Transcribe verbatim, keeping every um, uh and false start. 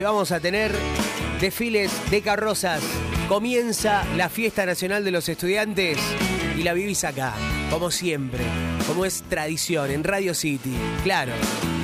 Vamos a tener desfiles de carrozas. Comienza la Fiesta Nacional de los Estudiantes y la vivís acá, como siempre, como es tradición, en Radio City. Claro,